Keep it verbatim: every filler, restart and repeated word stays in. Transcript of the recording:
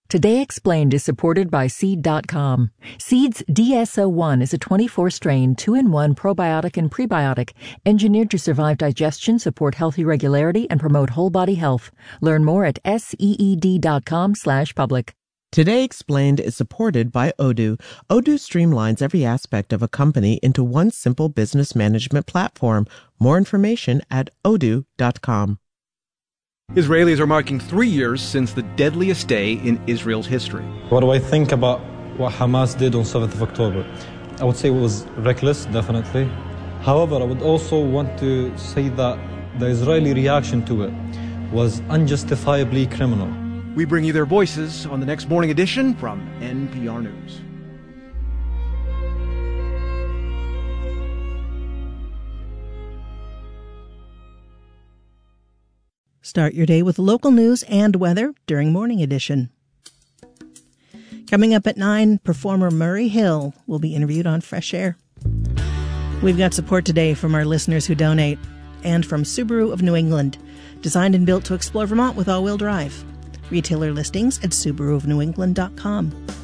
Today Explained is supported by Seed dot com. Seed's D S O one is a twenty-four strain, two in one probiotic and prebiotic, engineered to survive digestion, support healthy regularity, and promote whole body health. Learn more at seed dot com slash public. Today Explained is supported by Odoo. Odoo streamlines every aspect of a company into one simple business management platform. More information at odoo dot com. Israelis are marking three years since the deadliest day in Israel's history. What do I think about what Hamas did on seventh of October? I would say it was reckless, definitely. However, I would also want to say that the Israeli reaction to it was unjustifiably criminal. We bring you their voices on the next morning edition from N P R News. Start your day with local news and weather during Morning Edition. Coming up at nine, performer Murray Hill will be interviewed on Fresh Air. We've got support today from our listeners who donate and from Subaru of New England, designed and built to explore Vermont with all-wheel drive. Retailer listings at subaru of new england dot com.